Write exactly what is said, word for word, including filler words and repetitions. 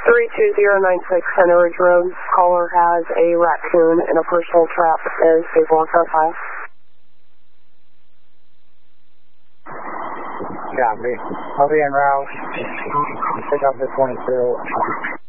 three two zero nine six Center Ridge Road. Caller has a raccoon in a personal trap. Is stable on front file. Copy. I'll be en route. Pick up this twenty-two.